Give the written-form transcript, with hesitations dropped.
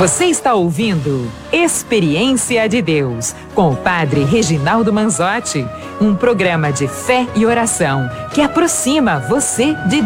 Você está ouvindo Experiência de Deus, com o Padre Reginaldo Manzotti, um programa de fé e oração que aproxima você de